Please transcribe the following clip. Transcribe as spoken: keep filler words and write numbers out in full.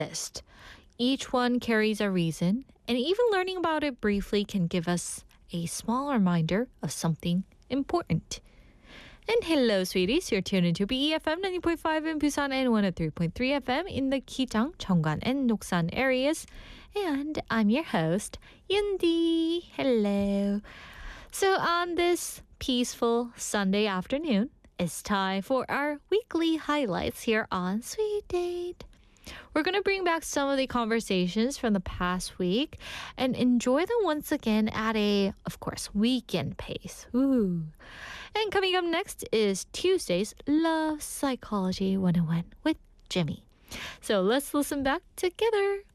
exist. Each one carries a reason, and even learning about it briefly can give us a small reminder of something important. And hello, sweeties. You're tuned into B E F M ninety point five in Busan and one oh three point three F M in the Kijang, Cheonggan, and Noksan areas. And I'm your host, Yundi. Hello. So on this peaceful Sunday afternoon, it's time for our weekly highlights here on Sweet Date. We're going to bring back some of the conversations from the past week and enjoy them once again at a, of course, weekend pace. Ooh. And coming up next is Tuesday's Love Psychology one oh one with Jimmy. So let's listen back together.